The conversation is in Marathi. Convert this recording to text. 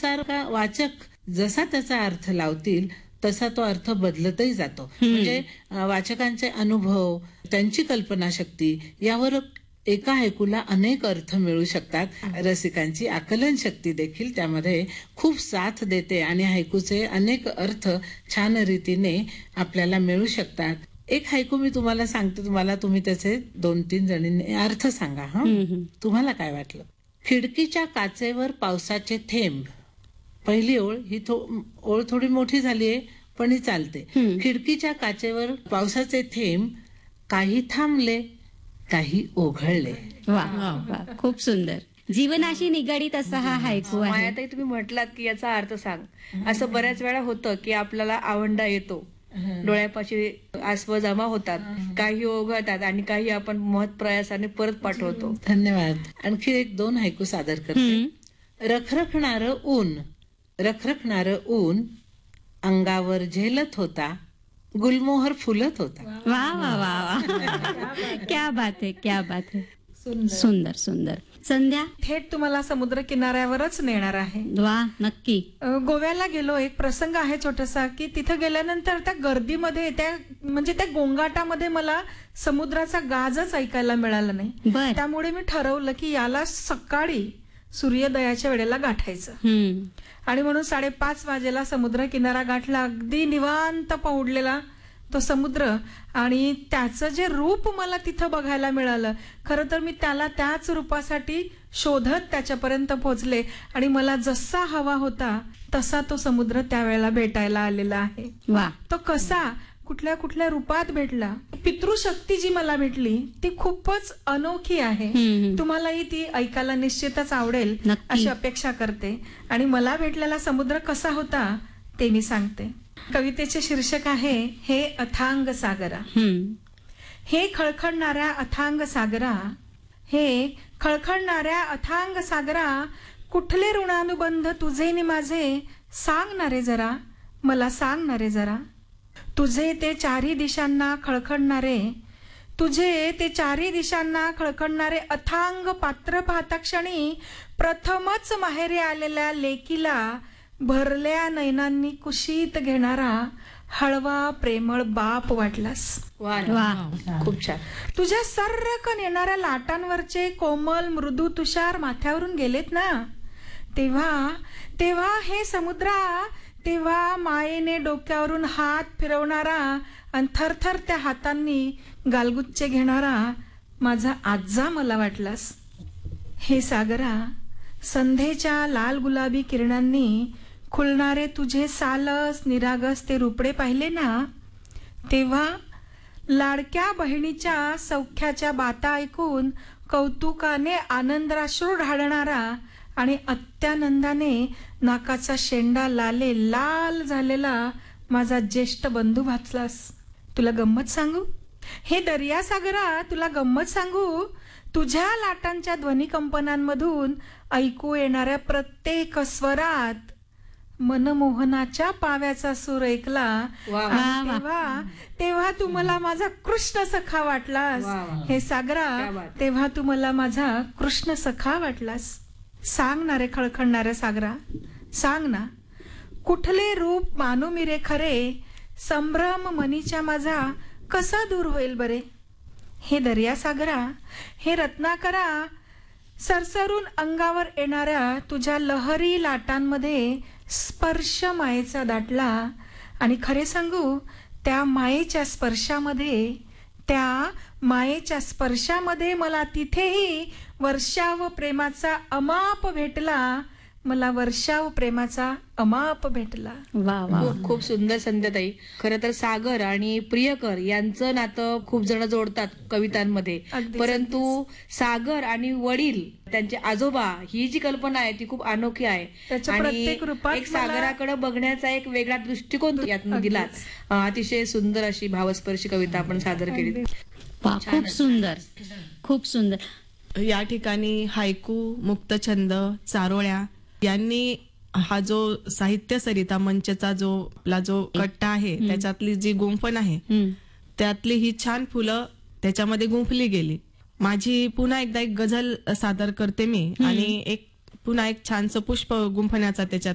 त्यानुसार का वाचक जसा त्याचा अर्थ लावतील तसा तो अर्थ बदलतही जातो. म्हणजे वाचकांचे अनुभव, त्यांची कल्पनाशक्ती यावर एका हायकूला अनेक अर्थ मिळू शकतात. रसिकांची आकलन शक्ती देखील त्यामध्ये खूप साथ देते आणि हायकूचे अनेक अर्थ छान रीतीने आपल्याला मिळू शकतात. एक हायकू मी तुम्हाला सांगते, तुम्ही त्याचे 2-3 जणींनी अर्थ सांगा. तुम्हाला काय वाटलं? खिडकीच्या काचेवर पावसाचे थेंब. पहिली ओळ ही ओळ थोडी मोठी झालीये पण ही चालते. खिडकीच्या काचेवर पावसाचे थेंब, काही थांबले काही ओघळले. वा वा, खूप सुंदर. जीवनाशी निगडीत असा हा हायकू आहे. मायाताई, तुम्ही म्हटलात की याचा अर्थ सांग. असं बऱ्याच वेळा होतं की आपल्याला आवंडा येतो, डोळ्यापाशी आसव जमा होतात, काही ओघळतात आणि काही आपण महत् प्रयासाने परत पाठवतो. धन्यवाद. आणखी 1-2 हायकू सादर करते. रखरखणारं ऊन अंगावर झेलत होता, गुलमोहर फुलत होता. वा वा वा वा, क्या बात है, क्या बात है. सुंदर सुंदर. संध्या, थेट तुम्हाला समुद्र किनाऱ्यावरच नेणार आहे. वा, नक्की. गोव्याला गेलो, एक प्रसंग आहे छोटासा की तिथं गेल्यानंतर त्या गर्दीमध्ये त्या गोंगाटामध्ये मला समुद्राचा गाजच ऐकायला मिळाला नाही. त्यामुळे मी ठरवलं की याला सकाळी सूर्योदयाच्या वेळेला गाठायचं. आणि म्हणून 5:30 वाजेला समुद्र किनारा गाठला. अगदी निवांत पौडलेला तो समुद्र आणि त्याचं जे रूप मला तिथं बघायला मिळालं. खरं तर मी त्याला त्याच रूपासाठी शोधत त्याच्यापर्यंत पोहोचले आणि मला जसा हवा होता तसा तो समुद्र त्यावेळेला भेटायला आलेला आहे. वा. तो कसा, कुठल्या कुठल्या रूपात भेटला, पितृशक्ती जी मला भेटली ती खूपच अनोखी आहे. तुम्हालाही ती ऐकायला निश्चितच आवडेल अशी अपेक्षा करते. आणि मला भेटलेला समुद्र कसा होता ते मी सांगते. कवितेचे शीर्षक आहे हे अथांग सागरा. हे खळखळणाऱ्या अथांग सागरा, कुठले ऋणानुबंध तुझे नि माझे, सांगणारे जरा, मला सांगणारे जरा. तुझे ते चारी दिशांना खळखळणारे अथांग पात्र पाहता क्षणी प्रथमच माहेरी आलेल्या लेकीला भरल्या नयनांनी कुशीत घेणारा हळवा प्रेमळ बाप वाटलास. खूप छान. तुझ्या सर्रकन येणाऱ्या लाटांवरचे कोमल मृदू तुषार माथ्यावरून गेलेत ना, तेव्हा हे समुद्रा, तेव्हा मायेने डोक्यावरून हात फिरवणारा आणि थरथर त्या हातांनी गालगुच्चे घेणारा माझा आज्जा मला वाटलास. हे सागरा, संध्येच्या लाल गुलाबी किरणांनी खुलणारे तुझे सालस निरागस ते रुपडे पाहिले ना, तेव्हा लाडक्या बहिणीच्या सौख्याच्या बाता ऐकून कौतुकाने आनंदाश्रू ढाळणारा आणि अत्यानंदाने नाकाचा शेंडा लाल झालेला माझा ज्येष्ठ बंधू भासलास. तुला गंमत सांगू, हे दर्यासागरा, तुला गंमत सांगू, तुझ्या लाटांच्या ध्वनिकंपनांमधून ऐकू येणाऱ्या प्रत्येक स्वरात मनमोहनाच्या पाव्याचा सूर ऐकला. तेव्हा तू मला माझा कृष्ण सखा वाटलास. हे सागरा, तेव्हा तू मला माझा कृष्ण सखा वाटलास. सांगणारे खळखळणाऱ्या सागरा, सांग ना, कुठले रूप मानू मी रे खरे, संभ्रम मनीच्या माझा कसा दूर होईल बरे. हे दर्यासागरा, हे रत्नाकरा, सरसरून अंगावर येणाऱ्या तुझ्या लहरी लाटांमध्ये स्पर्श मायेचा दाटला. आणि खरे सांगू, त्या मायेच्या स्पर्शामध्ये मला तिथेही वर्षाव प्रेमाचा अमाप भेटला. खूप सुंदर संध्याताई. खरं तर सागर आणि प्रियकर यांचं नातं खूप जण जोडतात कवितांमध्ये, परंतु सागर आणि वडील, त्यांचे आजोबा, ही जी कल्पना आहे ती खूप अनोखी आहे. आणि एक सागराकडे बघण्याचा एक वेगळा दृष्टिकोन यातून दिला. अतिशय सुंदर अशी भावस्पर्शी कविता आपण सादर केली. खूप सुंदर, खूप सुंदर. या ठिकाणी हायकू, मुक्तछंद, चारोळ्या यांनी हा जो साहित्य सरिता मंचचा जो कट्टा आहे त्याच्यातली जी गुंफण आहे त्यातली ही छान फुलं त्याच्यामध्ये गुंफली गेली. माझी पुन्हा एकदा एक गझल सादर करते मी आणि पुन्हा एक छानसं पुष्प गुंफण्याचा त्याच्यात